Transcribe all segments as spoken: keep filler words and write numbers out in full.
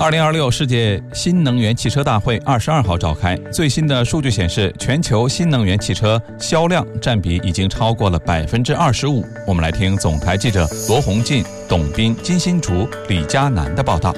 二零二六世界新能源汽车大会二十二号召开，最新的数据显示，全球新能源汽车销量占比已经超过了百分之二十五。我们来听总台记者罗洪进、董斌、金新竹、李佳楠的报道。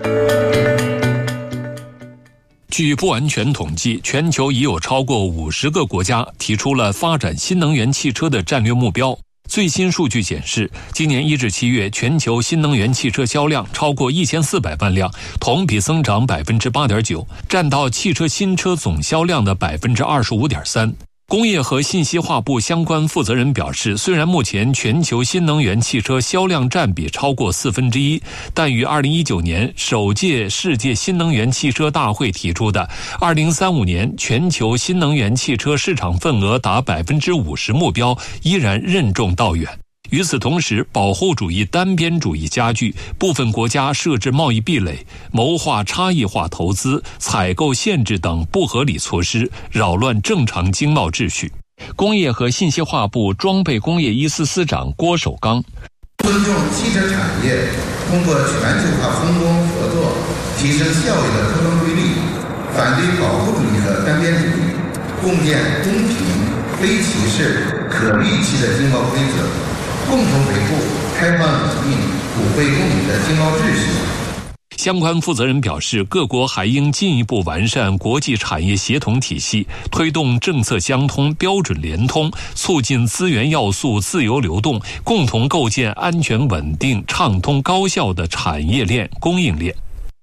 据不完全统计，全球已有超过五十个国家提出了发展新能源汽车的战略目标。最新数据显示，今年一至七月，全球新能源汽车销量超过一千四百万辆，同比增长百分之八点九，占到汽车新车总销量的百分之二十五点三。工业和信息化部相关负责人表示，虽然目前全球新能源汽车销量占比超过四分之一，但与二零一九年首届世界新能源汽车大会提出的二零三五年全球新能源汽车市场份额达百分之五十目标依然任重道远。与此同时，保护主义单边主义加剧，部分国家设置贸易壁垒，谋划差异化投资、采购限制等不合理措施，扰乱正常经贸秩序。工业和信息化部装备工业一司司长郭守刚： 尊重汽车产业通过全球化分工合作提升效益的客观规律，反对保护主义和单边主义，共建公平、非歧视、可预期的经贸规则，共同维护开放稳定、普惠共赢的经贸秩序。 相关负责人表示，各国还应进一步完善国际产业协同体系，推动政策相通、标准联通，促进资源要素自由流动，共同构建安全稳定、畅通高效的产业链、供应链。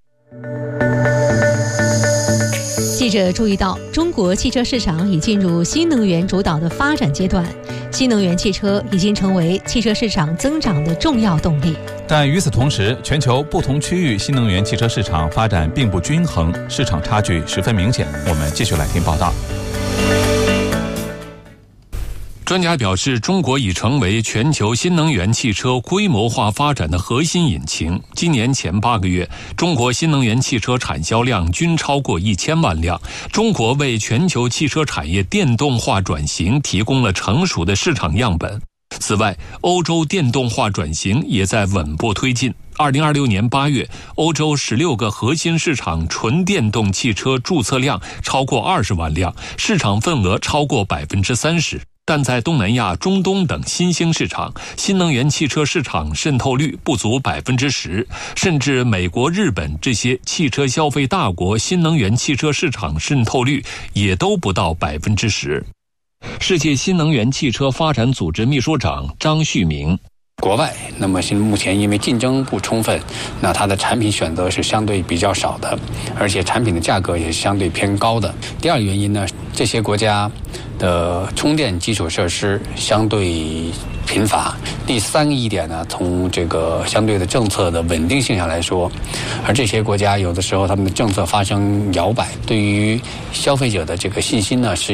记者注意到，中国汽车市场已进入新能源主导的发展阶段，新能源汽车已经成为汽车市场增长的重要动力。 但与此同时，全球不同区域新能源汽车市场发展并不均衡，市场差距十分明显。我们继续来听报道。 专家表示，中国已成为全球新能源汽车规模化发展的核心引擎。今年前八个月，中国新能源汽车产销量均超过一千万辆。中国为全球汽车产业电动化转型提供了成熟的市场样本。此外，欧洲电动化转型也在稳步推进。二零二六年八月，欧洲十六个核心市场纯电动汽车注册量超过二十万辆，市场份额超过百分之三十。但在东南亚、中东等新兴市场，新能源汽车市场渗透率不足百分之十，甚至美国、日本这些汽车消费大国新能源汽车市场渗透率也都不到百分之十。世界新能源汽车发展组织秘书长张旭明： 国外，那么现目前因为竞争不充分，那它的产品选择是相对比较少的，而且产品的价格也是相对偏高的。第二个原因呢，这些国家的充电基础设施相对贫乏。第三个一点呢，从这个相对的政策的稳定性上来说，而这些国家有的时候他们的政策发生摇摆，对于消费者的这个信心呢是